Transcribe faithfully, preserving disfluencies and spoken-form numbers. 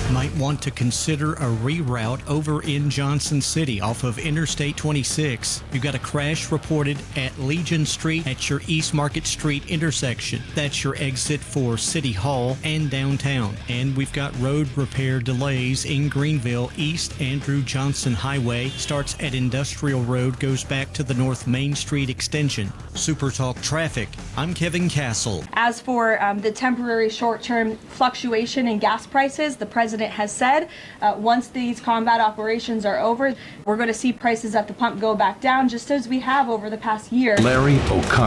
Might want to consider a reroute over in Johnson City off of Interstate twenty-six. You've got a crash reported at Legion Street at your East Market Street intersection. That's your exit for City Hall and downtown. And we've got road repair delays in Greenville. East Andrew Johnson Highway starts at Industrial Road, goes back to the North Main Street extension. Super Talk Traffic, I'm Kevin Castle. As for um, the temporary short-term fluctuation in gas prices, the president has said uh, once these combat operations are over, we're going to see prices at the pump go back down, just as we have over the past year. Larry O'Connor.